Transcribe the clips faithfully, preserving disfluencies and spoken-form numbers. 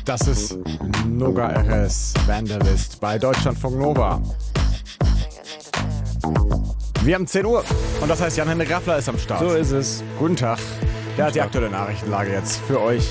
Das ist Noga R S Vandalist bei Deutschlandfunk Nova. Wir haben zehn Uhr und das heißt, Jan-Henrik Raffler ist am Start. So ist es. Guten Tag. Der hat die aktuelle Nachrichtenlage jetzt für euch.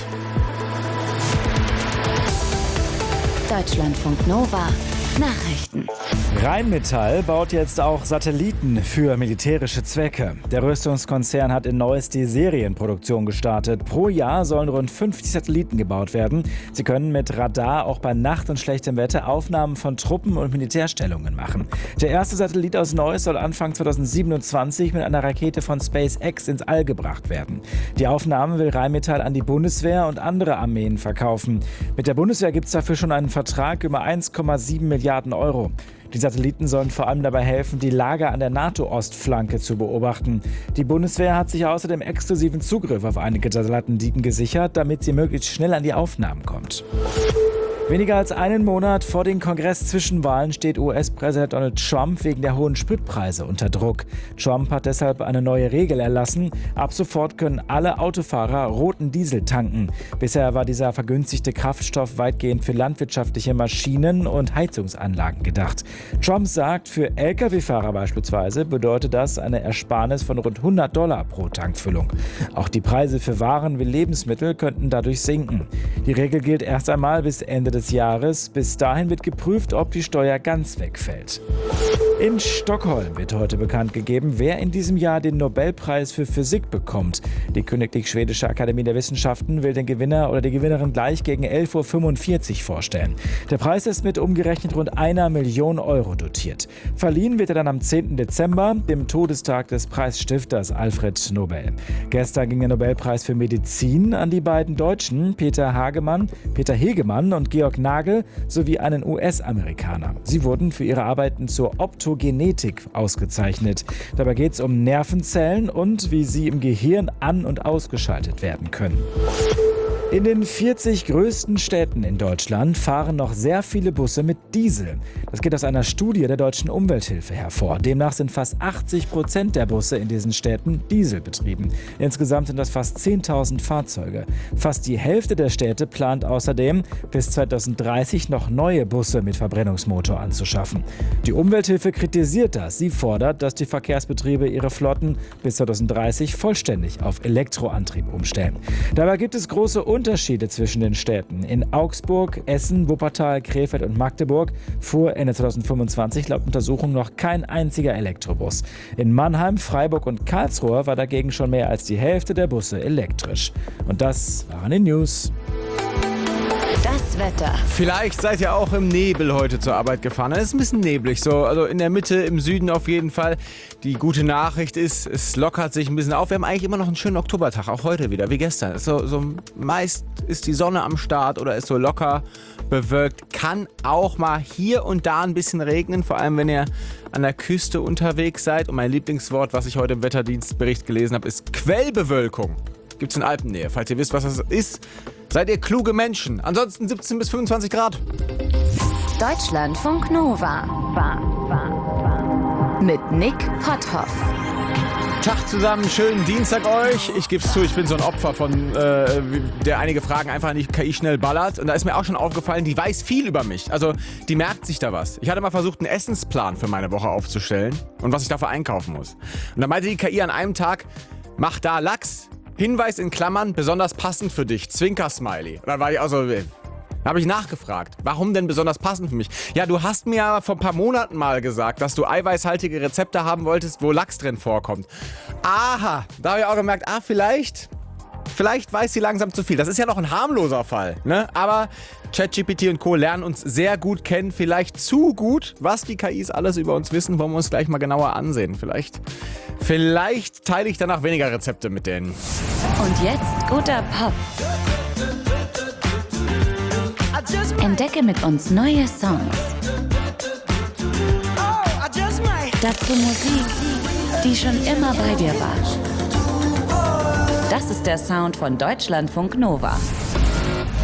Deutschlandfunk Nova Nachrichten. Rheinmetall baut jetzt auch Satelliten für militärische Zwecke. Der Rüstungskonzern hat in Neuss die Serienproduktion gestartet. Pro Jahr sollen rund fünfzig Satelliten gebaut werden. Sie können mit Radar auch bei Nacht und schlechtem Wetter Aufnahmen von Truppen und Militärstellungen machen. Der erste Satellit aus Neuss soll Anfang zweitausendsiebenundzwanzig mit einer Rakete von SpaceX ins All gebracht werden. Die Aufnahmen will Rheinmetall an die Bundeswehr und andere Armeen verkaufen. Mit der Bundeswehr gibt es dafür schon einen Vertrag über eins Komma sieben Milliarden Euro. Die Satelliten sollen vor allem dabei helfen, die Lager an der NATO-Ostflanke zu beobachten. Die Bundeswehr hat sich außerdem exklusiven Zugriff auf einige Satelliten gesichert, damit sie möglichst schnell an die Aufnahmen kommt. Weniger als einen Monat vor den Kongress-Zwischenwahlen steht U S-Präsident Donald Trump wegen der hohen Spritpreise unter Druck. Trump hat deshalb eine neue Regel erlassen. Ab sofort können alle Autofahrer roten Diesel tanken. Bisher war dieser vergünstigte Kraftstoff weitgehend für landwirtschaftliche Maschinen und Heizungsanlagen gedacht. Trump sagt, für L K W-Fahrer beispielsweise bedeutet das eine Ersparnis von rund hundert Dollar pro Tankfüllung. Auch die Preise für Waren wie Lebensmittel könnten dadurch sinken. Die Regel gilt erst einmal bis Ende des Jahres. Bis dahin wird geprüft, ob die Steuer ganz wegfällt. In Stockholm wird heute bekannt gegeben, wer in diesem Jahr den Nobelpreis für Physik bekommt. Die Königlich Schwedische Akademie der Wissenschaften will den Gewinner oder die Gewinnerin gleich gegen elf Uhr fünfundvierzig vorstellen. Der Preis ist mit umgerechnet rund einer Million Euro dotiert. Verliehen wird er dann am zehnten Dezember, dem Todestag des Preisstifters Alfred Nobel. Gestern ging der Nobelpreis für Medizin an die beiden Deutschen, Peter Hagemann, Peter Hegemann und Georg Nagel sowie einen U S-Amerikaner. Sie wurden für ihre Arbeiten zur Optogenetik ausgezeichnet. Dabei geht es um Nervenzellen und wie sie im Gehirn an- und ausgeschaltet werden können. In den vierzig größten Städten in Deutschland fahren noch sehr viele Busse mit Diesel. Das geht aus einer Studie der Deutschen Umwelthilfe hervor. Demnach sind fast achtzig Prozent der Busse in diesen Städten dieselbetrieben. Insgesamt sind das fast zehntausend Fahrzeuge. Fast die Hälfte der Städte plant außerdem, bis zweitausenddreißig noch neue Busse mit Verbrennungsmotor anzuschaffen. Die Umwelthilfe kritisiert das. Sie fordert, dass die Verkehrsbetriebe ihre Flotten bis zweitausenddreißig vollständig auf Elektroantrieb umstellen. Dabei gibt es große Unterschiede zwischen den Städten. In Augsburg, Essen, Wuppertal, Krefeld und Magdeburg fuhr Ende zweitausendfünfundzwanzig laut Untersuchung noch kein einziger Elektrobus. In Mannheim, Freiburg und Karlsruhe war dagegen schon mehr als die Hälfte der Busse elektrisch. Und das waren die News. Das Wetter. Vielleicht seid ihr auch im Nebel heute zur Arbeit gefahren. Es ist ein bisschen neblig, so, also in der Mitte, im Süden auf jeden Fall. Die gute Nachricht ist, es lockert sich ein bisschen auf. Wir haben eigentlich immer noch einen schönen Oktobertag, auch heute wieder, wie gestern. So, so meist ist die Sonne am Start oder ist so locker bewölkt. Kann auch mal hier und da ein bisschen regnen, vor allem wenn ihr an der Küste unterwegs seid. Und mein Lieblingswort, was ich heute im Wetterdienstbericht gelesen habe, ist Quellbewölkung. Gibt es in Alpennähe. Falls ihr wisst, was das ist, seid ihr kluge Menschen. Ansonsten siebzehn bis fünfundzwanzig Grad. Deutschlandfunk Nova. Mit Nick Potthoff. Tag zusammen, schönen Dienstag euch. Ich geb's zu, ich bin so ein Opfer von, äh, der einige Fragen einfach an die K I schnell ballert. Und da ist mir auch schon aufgefallen, die weiß viel über mich. Also, die merkt sich da was. Ich hatte mal versucht, einen Essensplan für meine Woche aufzustellen und was ich dafür einkaufen muss. Und dann meinte die K I an einem Tag, mach da Lachs. Hinweis in Klammern, besonders passend für dich, Zwinker-Smiley. Und dann war ich auch so, da habe ich nachgefragt, warum denn besonders passend für mich? Ja, du hast mir ja vor ein paar Monaten mal gesagt, dass du eiweißhaltige Rezepte haben wolltest, wo Lachs drin vorkommt. Aha, da habe ich auch gemerkt, ah, vielleicht, vielleicht weiß sie langsam zu viel. Das ist ja noch ein harmloser Fall, ne? Aber ChatGPT und Co. lernen uns sehr gut kennen, vielleicht zu gut. Was die K Is alles über uns wissen, wollen wir uns gleich mal genauer ansehen. Vielleicht, vielleicht teile ich danach weniger Rezepte mit denen. Und jetzt guter Pop. Entdecke mit uns neue Songs. Dazu Musik, die schon immer bei dir war. Das ist der Sound von Deutschlandfunk Nova.